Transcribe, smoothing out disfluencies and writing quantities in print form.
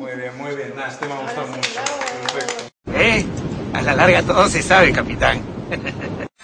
Muy bien. Nada, este me ha gustado mucho. Perfecto. A la larga todo se sabe, capitán.